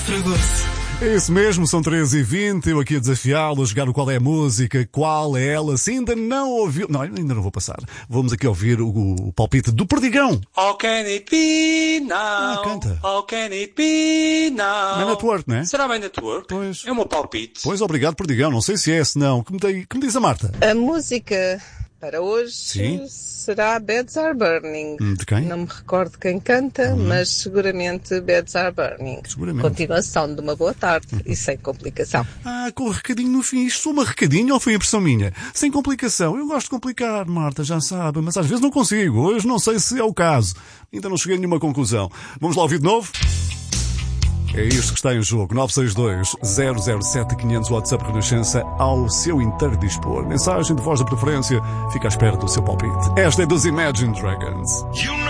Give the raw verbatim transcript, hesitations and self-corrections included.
estragou-se. É isso mesmo, são treze e vinte, eu aqui a desafiá-lo a jogar o Qual é a Música, qual é ela, se ainda não ouviu... Não, ainda não vou passar. Vamos aqui ouvir o, o palpite do Perdigão. How can it be now? Ah, canta. How can it be now? Man at Work, não é? Será Man at Work? Pois. É o meu palpite. Pois, obrigado, Perdigão. Não sei se é, se não. Que me, dei, que me diz a Marta? A música para hoje Sim. será Beds Are Burning. De quem? Não me recordo quem canta, Uhum. mas seguramente Beds Are Burning. Seguramente. Continuação de uma boa tarde e sem complicação. Ah, com o recadinho no fim. Isto sou uma recadinho ou foi impressão minha? Sem complicação. Eu gosto de complicar, Marta, já sabe, mas às vezes não consigo. Hoje não sei se é o caso. Ainda não cheguei a nenhuma conclusão. Vamos lá ouvir de novo? É isto que está em jogo. nove seis dois, zero zero sete, quinhentos WhatsApp Renascença ao seu inteiro dispor. Mensagem de voz de preferência. Fica à espera do seu palpite. Esta é dos Imagine Dragons. You know